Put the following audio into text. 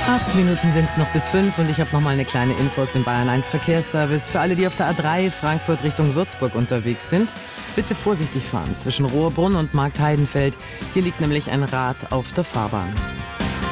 8 Minuten sind es noch bis 5 und ich habe noch mal eine kleine Info aus dem Bayern 1 Verkehrsservice. Für alle, die auf der A3 Frankfurt Richtung Würzburg unterwegs sind, bitte vorsichtig fahren zwischen Rohrbrunn und Marktheidenfeld. Hier liegt nämlich ein Rad auf der Fahrbahn.